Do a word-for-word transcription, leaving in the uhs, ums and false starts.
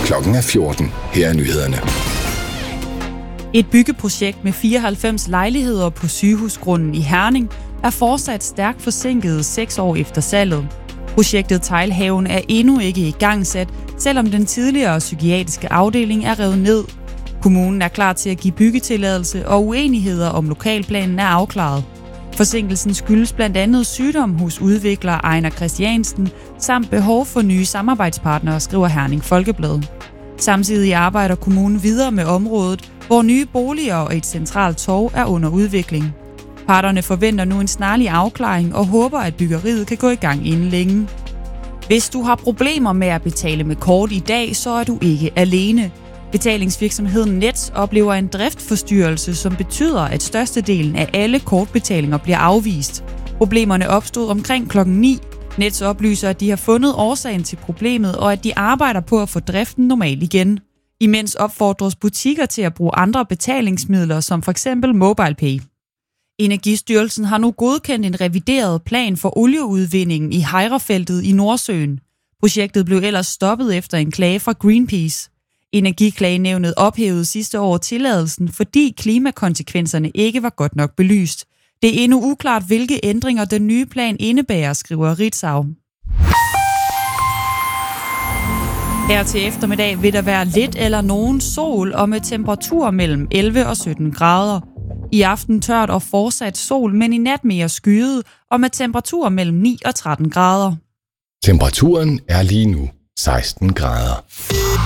Klokken er fjorten. Her er nyhederne. Et byggeprojekt med fireoghalvfems lejligheder på sygehusgrunden i Herning er fortsat stærkt forsinket seks år efter salget. Projektet Teglhaven er endnu ikke igangsat, selvom den tidligere psykiatriske afdeling er revet ned. Kommunen er klar til at give byggetilladelse, og uenigheder om lokalplanen er afklaret. Forsinkelsen skyldes blandt andet sygdom hos udvikler Ejner Christiansen, samt behov for nye samarbejdspartnere, skriver Herning Folkeblad. Samtidig arbejder kommunen videre med området, hvor nye boliger og et centralt torv er under udvikling. Parterne forventer nu en snarlig afklaring og håber, at byggeriet kan gå i gang inden længe. Hvis du har problemer med at betale med kort i dag, så er du ikke alene. Betalingsvirksomheden Nets oplever en driftforstyrrelse, som betyder, at størstedelen af alle kortbetalinger bliver afvist. Problemerne opstod omkring klokken ni. Nets oplyser, at de har fundet årsagen til problemet, og at de arbejder på at få driften normal igen. Imens opfordres butikker til at bruge andre betalingsmidler, som f.eks. MobilePay. Energistyrelsen har nu godkendt en revideret plan for olieudvindingen i Hejrefeltet i Nordsøen. Projektet blev ellers stoppet efter en klage fra Greenpeace. Energiklagenævnet ophævede sidste år tilladelsen, fordi klimakonsekvenserne ikke var godt nok belyst. Det er endnu uklart, hvilke ændringer den nye plan indebærer, skriver Ritzau. Her til eftermiddag vil der være lidt eller nogen sol og med temperaturer mellem elleve og sytten grader. I aften tørt og fortsat sol, men i nat mere skyet og med temperaturer mellem ni og tretten grader. Temperaturen er lige nu seksten grader.